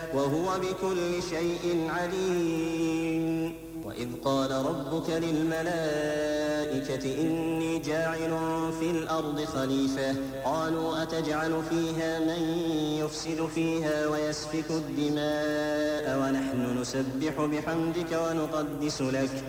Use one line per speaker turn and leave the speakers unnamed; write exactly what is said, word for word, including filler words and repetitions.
وهو بكل شيء عليم. وإذ قال ربك للملائكة إني جاعل في الأرض خليفة قالوا أتجعل فيها من يفسد فيها ويسفك الدماء ونحن نسبح بحمدك ونقدس لك